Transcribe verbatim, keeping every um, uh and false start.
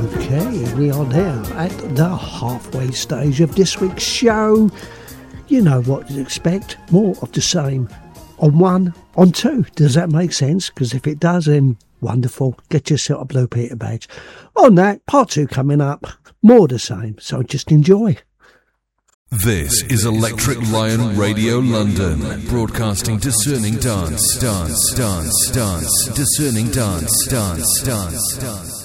Okay, we are now at the halfway stage of this week's show. You know what to expect, more of the same. On one, on two, does that make sense? Because if it does, then wonderful, get yourself a Blue Peter badge. On that, part two coming up, more the same, so just enjoy. This is Electric Lion Radio London, broadcasting discerning dance, dance, dance, dance, discerning dance, dance, dance, dance.